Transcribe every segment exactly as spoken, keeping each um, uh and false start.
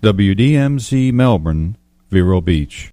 W D M Z Melbourne, Vero Beach.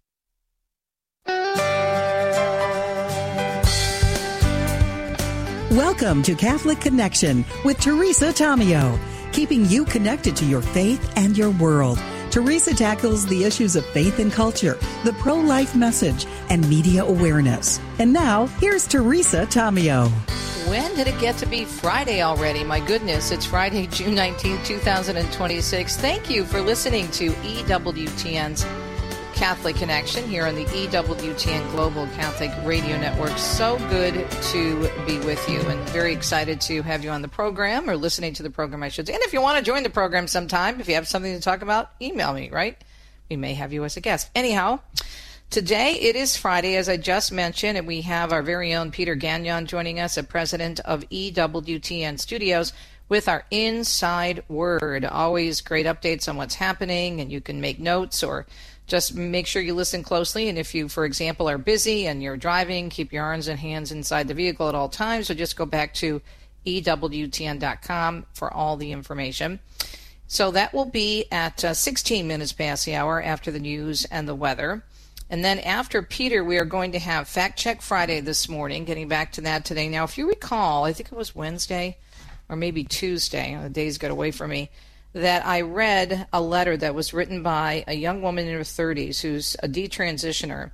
Welcome to Catholic Connection with Teresa Tomeo, keeping you connected to your faith and your world. Teresa tackles the issues of faith and culture, the pro-life message, and media awareness. And now, here's Teresa Tomeo. When did it get to be Friday already? My goodness, it's Friday, June nineteenth, twenty twenty-six. Thank you for listening to E W T N's Catholic Connection here on the E W T N Global Catholic Radio Network. So good to be with you and very excited to have you on the program, or listening to the program, I should say. And if you want to join the program sometime, if you have something to talk about, email me, right? We may have you as a guest. Anyhow, today it is Friday, as I just mentioned, and we have our very own Peter Gagnon joining us, a president of E W T N Studios, with our Inside Word. Always great updates on what's happening, and you can make notes or just make sure you listen closely. And if you, for example, are busy and you're driving, keep your arms and hands inside the vehicle at all times. So just go back to E W T N dot com for all the information. So that will be at uh, sixteen minutes past the hour after the news and the weather. And then after Peter, we are going to have Fact Check Friday this morning, getting back to that today. Now, if you recall, I think it was Wednesday or maybe Tuesday, the days got away from me, that I read a letter that was written by a young woman in her thirties who's a detransitioner.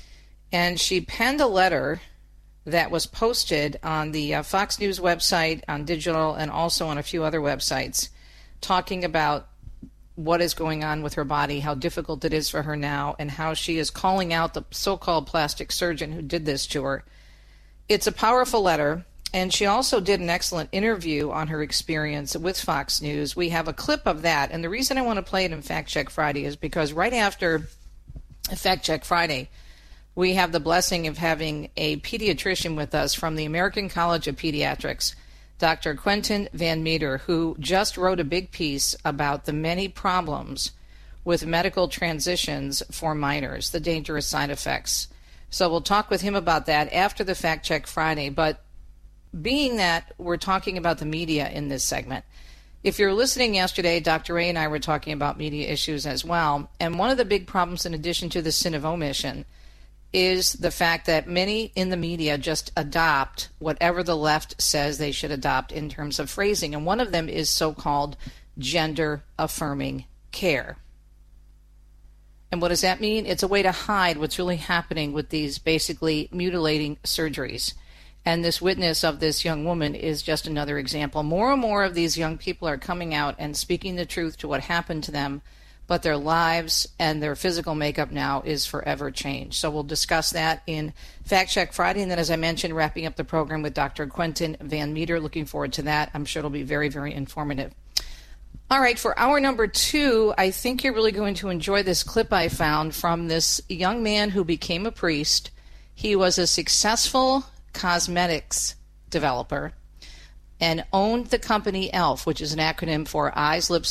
And she penned a letter that was posted on the uh, Fox News website, on digital, and also on a few other websites, talking about what is going on with her body, how difficult it is for her now, and how she is calling out the so-called plastic surgeon who did this to her. It's a powerful letter. And she also did an excellent interview on her experience with Fox News. We have a clip of that. And the reason I want to play it in Fact Check Friday is because right after Fact Check Friday, we have the blessing of having a pediatrician with us from the American College of Pediatrics, Doctor Quentin Van Meter, who just wrote a big piece about the many problems with medical transitions for minors, the dangerous side effects. So we'll talk with him about that after the Fact Check Friday. But being that we're talking about the media in this segment, if you're listening yesterday, Doctor Ray and I were talking about media issues as well. And one of the big problems, in addition to the sin of omission, is the fact that many in the media just adopt whatever the left says they should adopt in terms of phrasing. And one of them is so-called gender-affirming care. And what does that mean? It's a way to hide what's really happening with these basically mutilating surgeries. And this witness of this young woman is just another example. More and more of these young people are coming out and speaking the truth to what happened to them, but their lives and their physical makeup now is forever changed. So we'll discuss that in Fact Check Friday. And then, as I mentioned, wrapping up the program with Doctor Quentin Van Meter. Looking forward to that. I'm sure it'll be very, very informative. All right, for hour number two, I think you're really going to enjoy this clip I found from this young man who became a priest. He was a successful cosmetics developer and owned the company E L F, which is an acronym for Eyes, Lips,